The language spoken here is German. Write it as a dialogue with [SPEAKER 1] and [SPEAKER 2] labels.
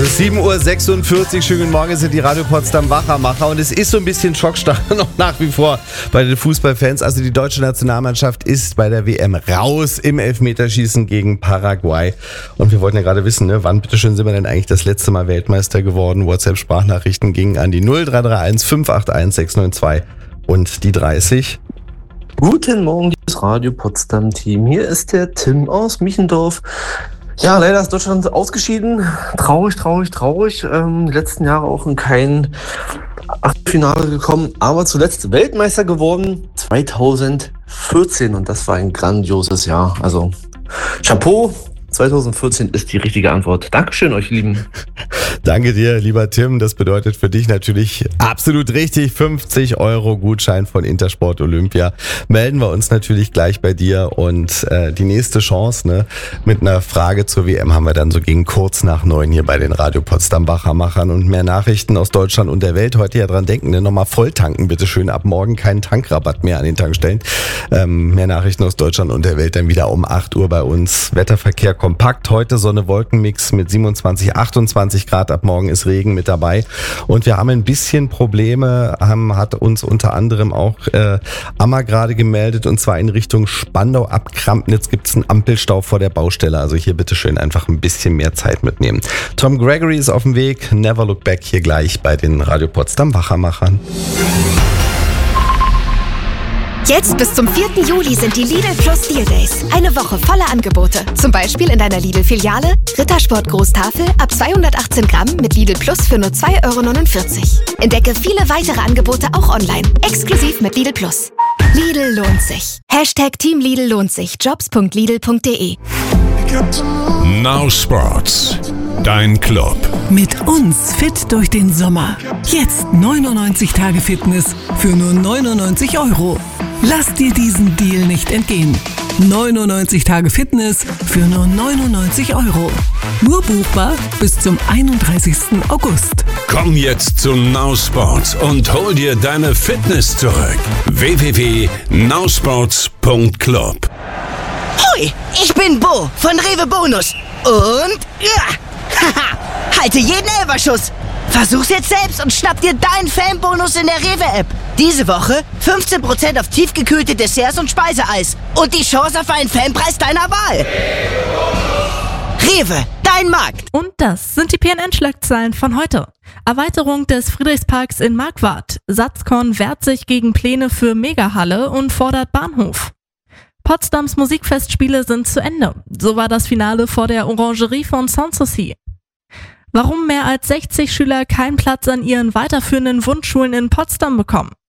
[SPEAKER 1] Es ist 7.46 Uhr, schönen guten Morgen, es sind die Radio Potsdam Wachermacher und es ist so ein bisschen Schockstarre noch nach wie vor bei den Fußballfans. Also die deutsche Nationalmannschaft ist bei der WM raus im Elfmeterschießen gegen Paraguay. Und wir wollten ja gerade wissen, wann bitteschön sind wir denn eigentlich das letzte Mal Weltmeister geworden? WhatsApp-Sprachnachrichten gingen an die 0331 581 692 und die 30.
[SPEAKER 2] Guten Morgen, liebes Radio Potsdam-Team. Hier ist der Tim aus Michendorf. Ja, leider ist Deutschland ausgeschieden. Traurig. Die letzten Jahre auch in kein Achtelfinale gekommen, aber zuletzt Weltmeister geworden 2014 und das war ein grandioses Jahr. Also Chapeau, 2014 ist die richtige Antwort. Dankeschön euch Lieben.
[SPEAKER 1] Danke dir, lieber Tim. Das bedeutet für dich natürlich absolut richtig. 50 € Gutschein von Intersport Olympia. Melden wir uns natürlich gleich bei dir und die nächste Chance mit einer Frage zur WM haben wir dann so gegen kurz nach 9 hier bei den Radio Potsdam Wachermachern und mehr Nachrichten aus Deutschland und der Welt. Heute ja dran denken, nochmal voll tanken, bitte schön. Ab morgen keinen Tankrabatt mehr an den Tankstellen. Mehr Nachrichten aus Deutschland und der Welt dann wieder um 8 Uhr bei uns. Wetterverkehr kompakt. Heute Sonne-Wolken-Mix mit 27, 28 Grad. Ab morgen ist Regen mit dabei. Und wir haben ein bisschen Probleme, hat uns unter anderem auch Amma gerade gemeldet, und zwar in Richtung Spandau. Ab Krampnitz gibt es einen Ampelstau vor der Baustelle. Also hier bitteschön einfach ein bisschen mehr Zeit mitnehmen. Tom Gregory ist auf dem Weg. Never Look Back hier gleich bei den Radio Potsdam Wachermachern.
[SPEAKER 3] Jetzt bis zum 4. Juli sind die Lidl Plus Deal Days. Eine Woche voller Angebote. Zum Beispiel in deiner Lidl-Filiale Rittersport Großtafel ab 218 Gramm mit Lidl Plus für nur 2,49 €. Entdecke viele weitere Angebote auch online. Exklusiv mit Lidl Plus. Lidl lohnt sich. #Team Lidl lohnt sich. Jobs.lidl.de.
[SPEAKER 4] Now Sports. Dein Club.
[SPEAKER 5] Mit uns fit durch den Sommer. Jetzt 99 Tage Fitness für nur 99 €. Lass dir diesen Deal nicht entgehen. 99 Tage Fitness für nur 99 €. Nur buchbar bis zum 31. August.
[SPEAKER 4] Komm jetzt zu Now Sports und hol dir deine Fitness zurück. www.nowsports.club.
[SPEAKER 6] Hoi, ich bin Bo von Rewe Bonus. Und haha, halte jeden Elferschuss. Versuch's jetzt selbst und schnapp dir deinen Fanbonus in der Rewe-App. Diese Woche 15% auf tiefgekühlte Desserts und Speiseeis. Und die Chance auf einen Fanpreis deiner Wahl. Rewe, dein Markt.
[SPEAKER 7] Und das sind die PNN-Schlagzeilen von heute. Erweiterung des Friedrichsparks in Marquardt. Satzkorn wehrt sich gegen Pläne für Megahalle und fordert Bahnhof. Potsdams Musikfestspiele sind zu Ende. So war das Finale vor der Orangerie von Sanssouci. Warum mehr als 60 Schüler keinen Platz an ihren weiterführenden Wunschschulen in Potsdam bekommen.